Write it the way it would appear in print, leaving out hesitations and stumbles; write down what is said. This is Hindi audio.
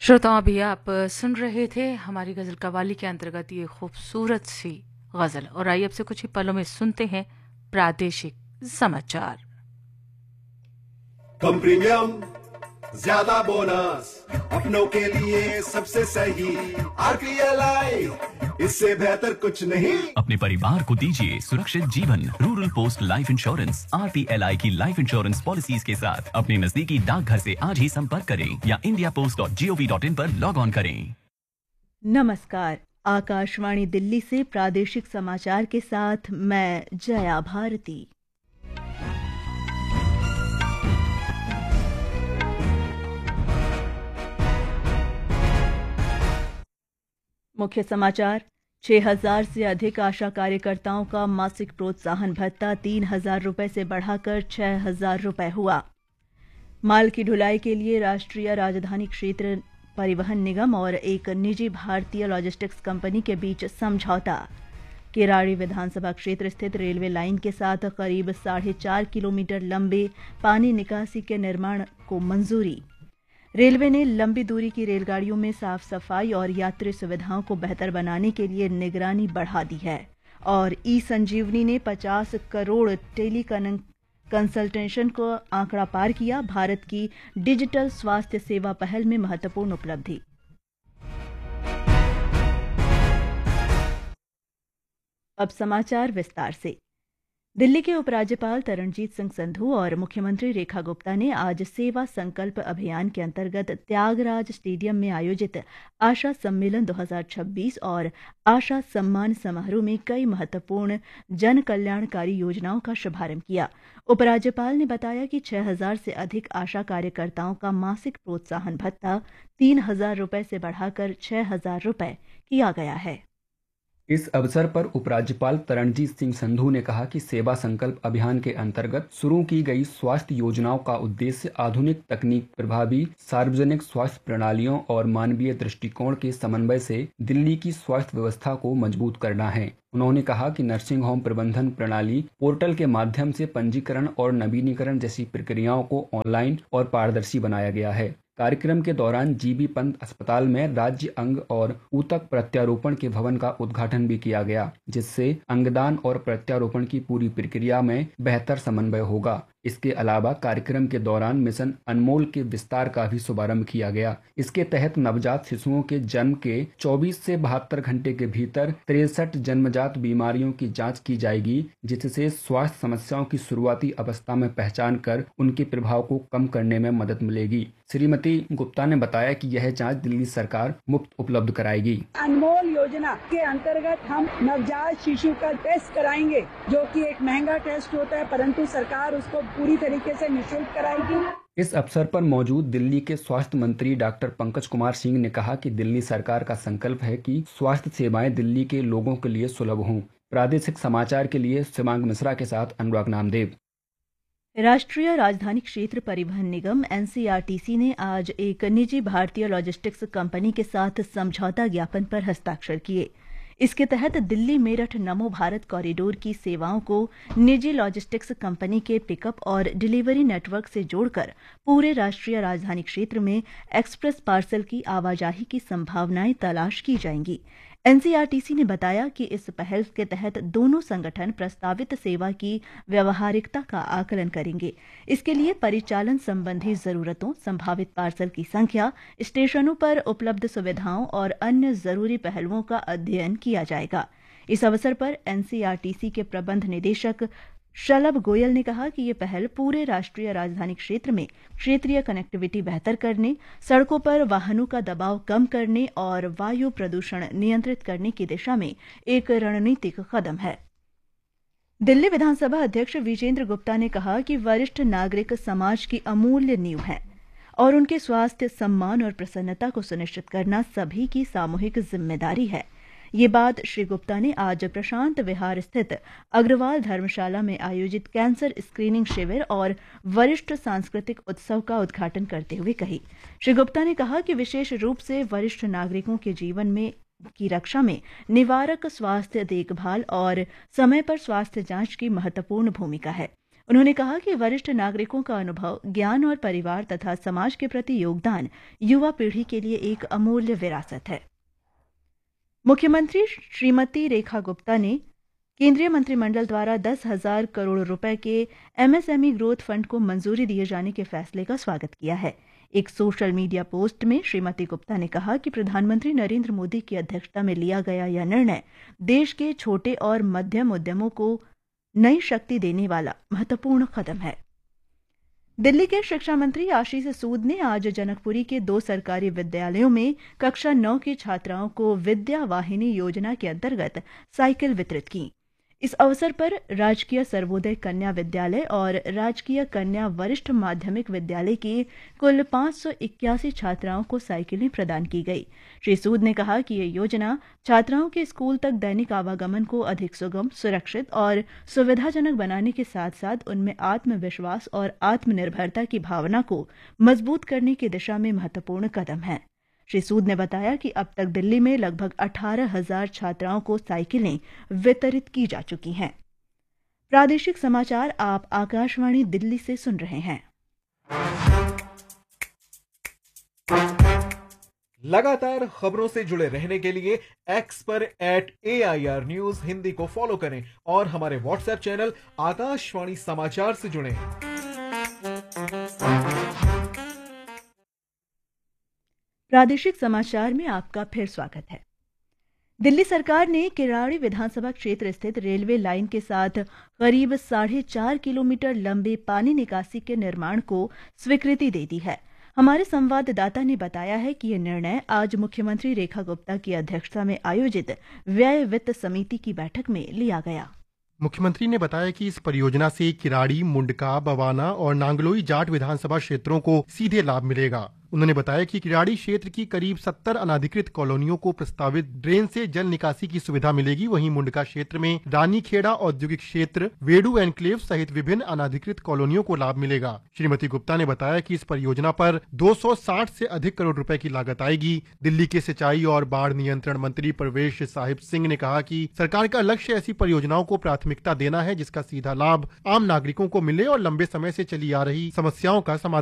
श्रोताओं, अभी आप सुन रहे थे हमारी गज़ल कव्वाली के अंतर्गत ये खूबसूरत सी गज़ल। और आइए अब से कुछ ही पलों में सुनते हैं प्रादेशिक समाचार। कम प्रीमियम, ज्यादा बोनस, अपनों के लिए सबसे सही आरपीएलआई, इससे बेहतर कुछ नहीं। अपने परिवार को दीजिए सुरक्षित जीवन। Rural post life insurance RPLI की लाइफ इंश्योरेंस पॉलिसीज के साथ अपने नजदीकी डाकघर से आज ही संपर्क करें या indiapost.gov.in पर लॉग ऑन करें। नमस्कार, आकाशवाणी दिल्ली से प्रादेशिक समाचार के साथ मैं जया भारती। मुख्य समाचार। 6,000 से अधिक आशा कार्यकर्ताओं का मासिक प्रोत्साहन भत्ता 3,000 रुपए से बढ़ाकर 6,000 रुपए हुआ। माल की ढुलाई के लिए राष्ट्रीय राजधानी क्षेत्र परिवहन निगम और एक निजी भारतीय लॉजिस्टिक्स कंपनी के बीच समझौता। किराड़ी विधानसभा क्षेत्र स्थित रेलवे लाइन के साथ करीब 4.5 किलोमीटर लंबे पानी निकासी के निर्माण को मंजूरी। रेलवे ने लंबी दूरी की रेलगाड़ियों में साफ सफाई और यात्री सुविधाओं को बेहतर बनाने के लिए निगरानी बढ़ा दी है। और ई संजीवनी ने 50 करोड़ टेली कंसल्टेशन को आंकड़ा पार किया। भारत की डिजिटल स्वास्थ्य सेवा पहल में महत्वपूर्ण उपलब्धि। अब समाचार विस्तार से। दिल्ली के उपराज्यपाल तरणजीत सिंह संधू और मुख्यमंत्री रेखा गुप्ता ने आज सेवा संकल्प अभियान के अंतर्गत त्यागराज स्टेडियम में आयोजित आशा सम्मेलन 2026 और आशा सम्मान समारोह में कई महत्वपूर्ण जन कल्याणकारी योजनाओं का शुभारंभ किया। उपराज्यपाल ने बताया कि 6,000 से अधिक आशा कार्यकर्ताओं का मासिक प्रोत्साहन भत्ता 3,000 रुपए से बढ़ाकर 6,000 रुपए किया गया है। इस अवसर पर उपराज्यपाल तरणजीत सिंह संधू ने कहा कि सेवा संकल्प अभियान के अंतर्गत शुरू की गई स्वास्थ्य योजनाओं का उद्देश्य आधुनिक तकनीक, प्रभावी सार्वजनिक स्वास्थ्य प्रणालियों और मानवीय दृष्टिकोण के समन्वय से दिल्ली की स्वास्थ्य व्यवस्था को मजबूत करना है। उन्होंने कहा कि नर्सिंग होम प्रबंधन प्रणाली पोर्टल के माध्यम से पंजीकरण और नवीनीकरण जैसी प्रक्रियाओं को ऑनलाइन और पारदर्शी बनाया गया है। कार्यक्रम के दौरान जीबी पंत अस्पताल में राज्य अंग और ऊतक प्रत्यारोपण के भवन का उद्घाटन भी किया गया, जिससे अंगदान और प्रत्यारोपण की पूरी प्रक्रिया में बेहतर समन्वय होगा। इसके अलावा कार्यक्रम के दौरान मिशन अनमोल के विस्तार का भी शुभारंभ किया गया। इसके तहत नवजात शिशुओं के जन्म के 24 से 72 घंटे के भीतर 63 जन्मजात बीमारियों की जांच की जाएगी, जिससे स्वास्थ्य समस्याओं की शुरुआती अवस्था में पहचान कर उनके प्रभाव को कम करने में मदद मिलेगी। श्रीमती गुप्ता ने बताया कि यह जांच दिल्ली सरकार मुफ्त उपलब्ध कराएगी। अनमोल योजना के अंतर्गत हम नवजात शिशु का टेस्ट कराएंगे, जो कि एक महंगा टेस्ट होता है, परंतु सरकार उसको पूरी तरीके से निःशुल्क कराएगी। इस अवसर पर मौजूद दिल्ली के स्वास्थ्य मंत्री डॉक्टर पंकज कुमार सिंह ने कहा कि दिल्ली सरकार का संकल्प है कि स्वास्थ्य सेवाएं दिल्ली के लोगों के लिए सुलभ हों। प्रादेशिक समाचार के लिए शिवांग मिश्रा के साथ अनुराग नामदेव। राष्ट्रीय राजधानी क्षेत्र परिवहन निगम NCRTC ने आज एक निजी भारतीय लॉजिस्टिक्स कंपनी के साथ समझौता ज्ञापन पर हस्ताक्षर किए। इसके तहत दिल्ली मेरठ नमो भारत कॉरिडोर की सेवाओं को निजी लॉजिस्टिक्स कंपनी के पिकअप और डिलीवरी नेटवर्क से जोड़कर पूरे राष्ट्रीय राजधानी क्षेत्र में एक्सप्रेस पार्सल की आवाजाही की संभावनाएं तलाश की जाएंगी। NCRTC ने बताया कि इस पहल के तहत दोनों संगठन प्रस्तावित सेवा की व्यवहारिकता का आकलन करेंगे। इसके लिए परिचालन संबंधी जरूरतों, संभावित पार्सल की संख्या, स्टेशनों पर उपलब्ध सुविधाओं और अन्य जरूरी पहलुओं का अध्ययन किया जाएगा। इस अवसर पर NCRTC के प्रबंध निदेशक शलभ गोयल ने कहा कि ये पहल पूरे राष्ट्रीय राजधानी क्षेत्र में क्षेत्रीय कनेक्टिविटी बेहतर करने, सड़कों पर वाहनों का दबाव कम करने और वायु प्रदूषण नियंत्रित करने की दिशा में एक रणनीतिक कदम है। दिल्ली विधानसभा अध्यक्ष विजेंद्र गुप्ता ने कहा कि वरिष्ठ नागरिक समाज की अमूल्य नींव हैं और उनके स्वास्थ्य, सम्मान और प्रसन्नता को सुनिश्चित करना सभी की सामूहिक जिम्मेदारी है। ये बात श्री गुप्ता ने आज प्रशांत विहार स्थित अग्रवाल धर्मशाला में आयोजित कैंसर स्क्रीनिंग शिविर और वरिष्ठ सांस्कृतिक उत्सव का उद्घाटन करते हुए कही। श्री गुप्ता ने कहा कि विशेष रूप से वरिष्ठ नागरिकों के जीवन में की रक्षा में निवारक स्वास्थ्य देखभाल और समय पर स्वास्थ्य जांच की महत्वपूर्ण भूमिका है। उन्होंने कहा कि वरिष्ठ नागरिकों का अनुभव, ज्ञान और परिवार तथा समाज के प्रति योगदान युवा पीढ़ी के लिए एक अमूल्य विरासत है। मुख्यमंत्री श्रीमती रेखा गुप्ता ने केंद्रीय मंत्रिमंडल द्वारा 10,000 करोड़ रुपए के एमएसएमई ग्रोथ फंड को मंजूरी दिए जाने के फैसले का स्वागत किया है। एक सोशल मीडिया पोस्ट में श्रीमती गुप्ता ने कहा कि प्रधानमंत्री नरेंद्र मोदी की अध्यक्षता में लिया गया यह निर्णय देश के छोटे और मध्यम उद्यमों को नई शक्ति देने वाला महत्वपूर्ण कदम है। दिल्ली के शिक्षा मंत्री आशीष सूद ने आज जनकपुरी के 2 सरकारी विद्यालयों में कक्षा 9 की छात्राओं को विद्या वाहिनी योजना के अंतर्गत साइकिल वितरित की। इस अवसर पर राजकीय सर्वोदय कन्या विद्यालय और राजकीय कन्या वरिष्ठ माध्यमिक विद्यालय की कुल 581 छात्राओं को साइकिलें प्रदान की गई। श्री सूद ने कहा कि यह योजना छात्राओं के स्कूल तक दैनिक आवागमन को अधिक सुगम, सुरक्षित और सुविधाजनक बनाने के साथ साथ उनमें आत्मविश्वास और आत्मनिर्भरता की भावना को मजबूत करने की दिशा में महत्वपूर्ण कदम है। श्री सूद ने बताया कि अब तक दिल्ली में लगभग 18,000 छात्राओं को साइकिलें वितरित की जा चुकी हैं। प्रादेशिक समाचार आप आकाशवाणी दिल्ली से सुन रहे हैं। लगातार खबरों से जुड़े रहने के लिए एक्स पर @AIR News हिंदी को फॉलो करें और हमारे व्हाट्सएप चैनल आकाशवाणी समाचार से जुड़ें। प्रादेशिक समाचार में आपका फिर स्वागत है। दिल्ली सरकार ने किराड़ी विधानसभा क्षेत्र स्थित रेलवे लाइन के साथ करीब 4.5 किलोमीटर लंबे पानी निकासी के निर्माण को स्वीकृति दे दी है। हमारे संवाददाता ने बताया है कि यह निर्णय आज मुख्यमंत्री रेखा गुप्ता की अध्यक्षता में आयोजित व्यय वित्त समिति की बैठक में लिया गया। मुख्यमंत्री ने बताया कि इस परियोजना से किराड़ी, मुंडका, बवाना और नांगलोई जाट विधानसभा क्षेत्रों को सीधे लाभ मिलेगा। उन्होंने बताया कि किराड़ी क्षेत्र की करीब 70 अनाधिकृत कॉलोनियों को प्रस्तावित ड्रेन से जल निकासी की सुविधा मिलेगी। वहीं मुंडका क्षेत्र में रानीखेड़ा औद्योगिक क्षेत्र, वेडू एनक्लेव सहित विभिन्न अनाधिकृत कॉलोनियों को लाभ मिलेगा। श्रीमती गुप्ता ने बताया कि इस परियोजना पर 260 से अधिक करोड़ रुपए की लागत आएगी। दिल्ली के सिंचाई और बाढ़ नियंत्रण मंत्री परवेश साहिब सिंह ने कहा कि सरकार का लक्ष्य ऐसी परियोजनाओं को प्राथमिकता देना है जिसका सीधा लाभ आम नागरिकों को मिले और लंबे समय से चली आ रही समस्याओं का समाधान